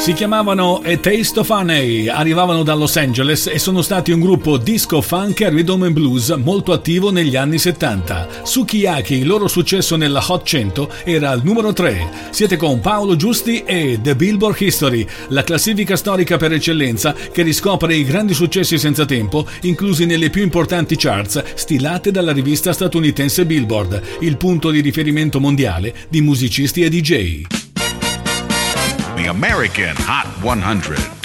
Si chiamavano A Taste of Honey, arrivavano da Los Angeles e sono stati un gruppo disco funk e rhythm and blues molto attivo negli anni 70. Sukiyaki, il loro successo nella Hot 100 era al numero 3. Siete con Paolo Giusti e The Billboard History, la classifica storica per eccellenza che riscopre i grandi successi senza tempo, inclusi nelle più importanti charts stilate dalla rivista statunitense Billboard, il punto di riferimento mondiale di musicisti e DJ. The American Hot 100.